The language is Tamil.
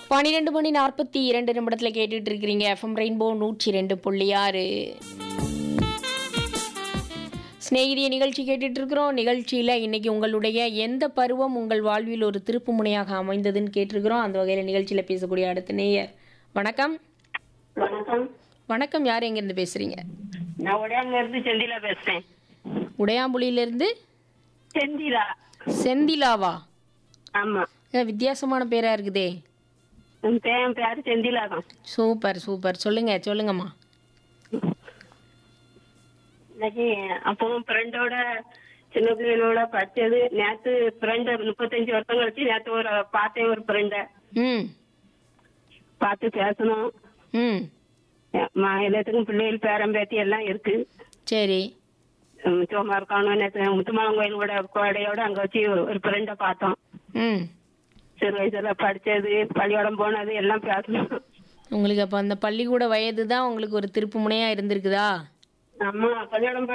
12 மணி 42 நிமிடத்தில் கேட்டுட்டு இருக்கிறீங்க எஃப்எம் ரெயின்போ 102.6. சிநேகிதிய நிகழ்ச்சி கேட்டுட்டு இருக்கிறோம். நிகழ்ச்சியில் இன்னைக்கு உங்களுடைய எந்த பருவம் உங்கள் வாழ்வில் ஒரு திருப்பு முனையாக அமைந்ததுன்னு கேட்டிருக்கிறோம். அந்த வகையில் நிகழ்ச்சியில் பேசக்கூடிய அடுத்த நேயர். வணக்கம். வணக்கம். வணக்கம். யார் எங்கேருந்து பேசுறீங்க? நான் உடையாங்கிலிருந்து செந்திலா பேசுறேன். உடையாம்புலியிலிருந்து செந்திலா. செந்திலாவா? ஆமா. வித்தியாசமான பேரா இருக்குதே. என் பேரு செந்திலா தான். Super super. சொல்லுங்கம்மா. இன்னைக்கு அப்பவும் ஃப்ரெண்டோட சின்ன பிள்ளைகளோட படிச்சது. நேத்து ஃப்ரெண்டு 35 வருஷம் கழிச்சு நேத்து பார்த்தேன் ஒரு ஃப்ரெண்ட. ம் பார்த்து பேசணும். ம் எல்லாத்துக்கும் பிள்ளைகள் பேரம் பேத்தி எல்லாம் இருக்கு. சரி. சோமா இருக்கணும். நேற்று முத்துமாலம் கோயிலோட கோடையோட அங்க வச்சு ஒரு ஃப்ரெண்ட பார்த்தோம். ம் சிறு வயசுல படிச்சது, பள்ளியோடம் போனது எல்லாம் பேசணும். உங்களுக்கு அப்போ அந்த பள்ளிக்கூட வயது தான் உங்களுக்கு ஒரு திருப்பு முனையாக இருந்திருக்குதா? ஆமா, பள்ளியோடம்